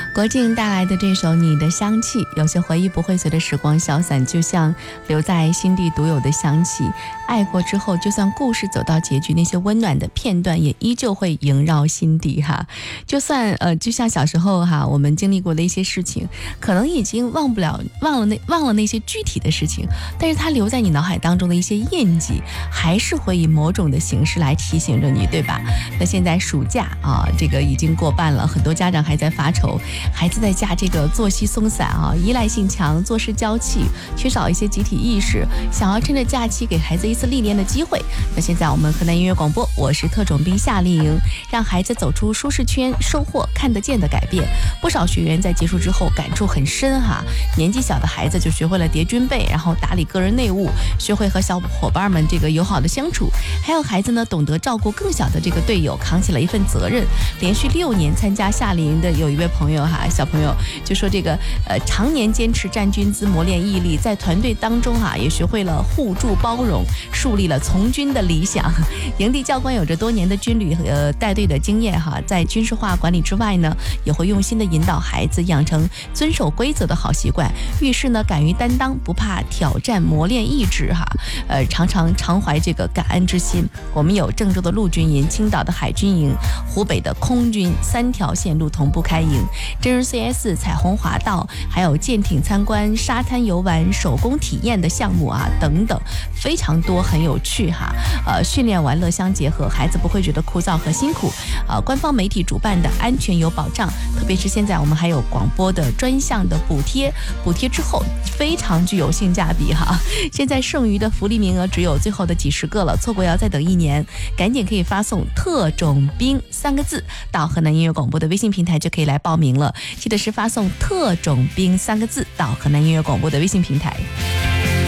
国静带来的这首《你的香气》，有些回忆不会随着时光消散，就像留在心底独有的香气。爱过之后，就算故事走到结局，那些温暖的片段也依旧会萦绕心底哈。就算就像小时候哈，我们经历过的一些事情，可能已经忘了那些具体的事情，但是它留在你脑海当中的一些印记，还是会以某种的形式来提醒着你，对吧？那现在暑假啊，这个已经过半了，很多家长还在发愁，孩子在家这个作息松散啊，依赖性强，做事娇气，缺少一些集体意识，想要趁着假期给孩子一次历练的机会。那现在我们河南音乐广播，我是特种兵夏令营，让孩子走出舒适圈，收获看得见的改变。不少学员在结束之后感触很深哈，年纪小的孩子就学会了叠军备，然后打理个人内务，学会和小伙伴们这个友好的相处。还有孩子呢，懂得照顾更小的这个队友，扛起了一份责任。连续6年参加夏令营的有一位朋友哈，小朋友就说这个常年坚持站军姿，磨练毅力，在团队当中哈也学会了互助包容，树立了从军的理想。营地教官有着多年的军旅和带队的经验哈，在军事化管理之外呢，也会用心的引导孩子养成遵守规则的好习惯。遇事呢，敢于担当，不怕挑战，磨练意志哈。常怀这个感恩之心。我们有郑州的陆军营、青岛的海军营、湖北的空军3条线路同步开营，真人 CS、彩虹滑道，还有舰艇参观、沙滩游玩、手工体验的项目啊等等，非常多，很有趣哈。训练玩乐相结合，孩子不会觉得枯燥和辛苦。官方媒体主办的安全有保障，特别是现在我们还有广播的专项的补贴之后非常具有性价比哈。现在剩余的福利名额只有最后的几十个了，错过要再等1年，赶紧可以发送特种兵3个字到河南音乐广播的微信平台就可以来报名了。记得是发送特种兵3个字到河南音乐广播的微信平台。